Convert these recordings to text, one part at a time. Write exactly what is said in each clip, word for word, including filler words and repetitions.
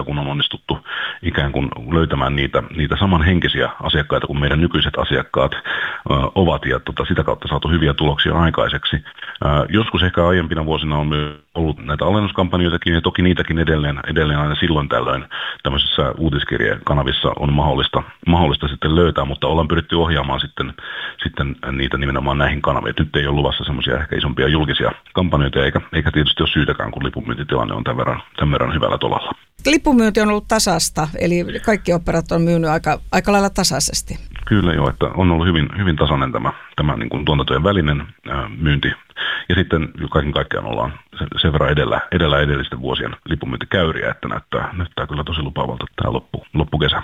kun on onnistuttu ikään kuin löytämään niitä, niitä samanhenkisiä asiakkaita kuin meidän nykyiset asiakkaat ö, ovat ja tota, sitä kautta saatu hyviä tuloksia aikaiseksi. Ö, joskus ehkä aiempina vuosina on myös ollut näitä alennuskampanjoitakin ja toki niitäkin edelleen, edelleen aina silloin tällöin tämmöisissä uutiskirjekanavissa on mahdollista, mahdollista sitten löytää, mutta ollaan pyritty ohjaamaan sitten, sitten niitä nimenomaan näihin kanaviin. Nyt ei ole luvassa semmoisia ehkä isompia julkisia kampanjoita eikä, eikä tietysti ole syytäkään, kun lipunmyyntitilanne on tämän verran, tämän verran hyvällä tolalla. Lipunmyynti on ollut tasasta, eli kaikki operat on myynyt aika, aika lailla tasaisesti. Kyllä joo, että on ollut hyvin, hyvin tasainen tämä, tämä niin kuin tuotantojen välinen ää, myynti. Ja sitten kaiken kaikkiaan ollaan sen, sen verran edellä, edellä edellisten vuosien lipunmyyntikäyriä, että näyttää, näyttää kyllä tosi lupaavalta tämä loppu, loppukesä.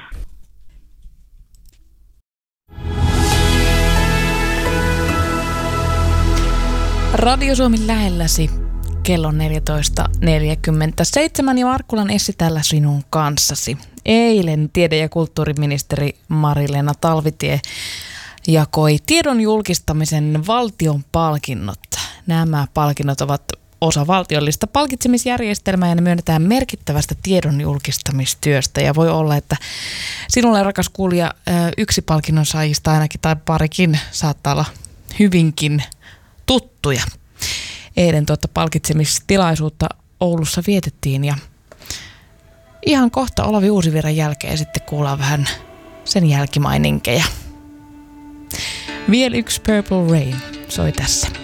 Radio Suomi lähelläsi. Kello neljätoista neljäkymmentäseitsemän ja Markkulan Essi täällä sinun kanssasi. Eilen tiede- ja kulttuuriministeri Mari-Leena Talvitie jakoi tiedon julkistamisen valtion palkinnot. Nämä palkinnot ovat osa valtiollista palkitsemisjärjestelmää ja ne myönnetään merkittävästä tiedon julkistamistyöstä. Ja voi olla, että sinulle rakas kuulija yksi palkinnon saajista ainakin tai parikin saattaa olla hyvinkin tuttuja. Eilen tuota palkitsemistilaisuutta Oulussa vietettiin ja ihan kohta Olavi Uusivirran jälkeen sitten kuullaan vähän sen jälkimaininkeja. Vielä yksi Purple Rain soi tässä.